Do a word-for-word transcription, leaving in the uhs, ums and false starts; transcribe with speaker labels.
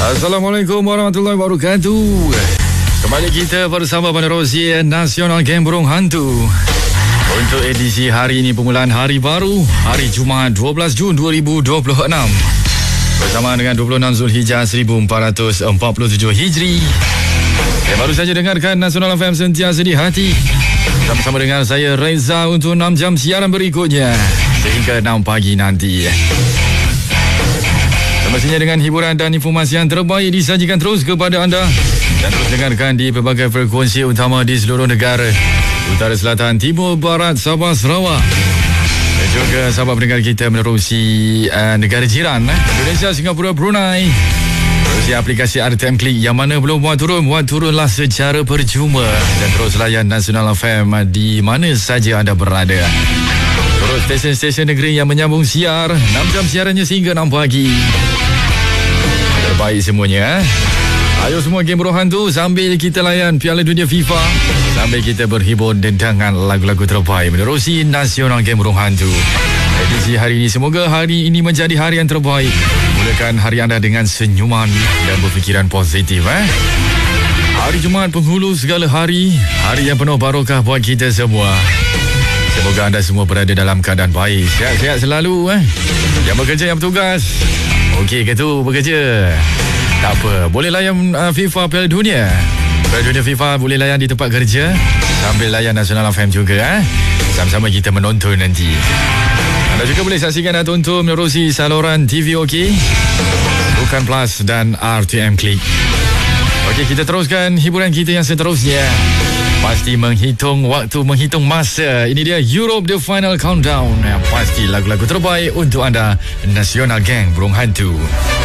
Speaker 1: Assalamualaikum warahmatullahi wabarakatuh. Kembali kita bersama penerusi Nasional Geng Burung Hantu untuk edisi hari ini, permulaan hari baru, hari Jumaat dua belas Jun dua ribu dua puluh enam, bersama dengan dua puluh enam Zulhijjah seribu empat ratus empat puluh tujuh Hijri. Yang baru saja dengarkan Nasional F M sentiasa di hati, bersama dengan saya Reza untuk enam jam siaran berikutnya sehingga enam pagi nanti. Semestinya dengan hiburan dan informasi yang terbaik disajikan terus kepada anda, dan terus dengarkan di pelbagai frekuensi utama di seluruh negara, utara, selatan, timur, barat, Sabah, Sarawak, dan juga sahabat pendengar kita menerusi uh, negara jiran eh? Indonesia, Singapura, Brunei, menerusi aplikasi R T M Klik. Yang mana belum buat turun, buat turunlah secara percuma, dan terus layan Nasional F M di mana saja anda berada. Terus stesen-stesen negeri yang menyambung siar, enam jam siarannya sehingga enam pagi. Terbaik semuanya. Ayo semua Geng Burung Hantu, sambil kita layan Piala Dunia FIFA, sambil kita berhibur dengan lagu-lagu terbaik menerusi Nasional Geng Burung Hantu. Edisi hari ini, semoga hari ini menjadi hari yang terbaik. Mulakan hari anda dengan senyuman dan berfikiran positif. Eh? Hari Jumaat, penghulu segala hari, hari yang penuh barokah buat kita semua. Semoga anda semua berada dalam keadaan baik, sihat-sihat selalu. Eh? Yang bekerja, yang bertugas, okey ke tu bekerja? Tak apa, boleh layan uh, FIFA Piala Dunia. Piala Dunia FIFA boleh layan di tempat kerja, sambil layan Nasional F M juga. Eh? Sama-sama kita menonton nanti. Anda juga boleh saksikan dan tonton menerusi saluran T V OK, Bukan Plus dan R T M Klik. Okey, kita teruskan hiburan kita yang seterusnya. Pasti menghitung waktu, menghitung masa. Ini dia Europe The Final Countdown. Pasti lagu-lagu terbaik untuk anda, Nasional Geng Burung Hantu.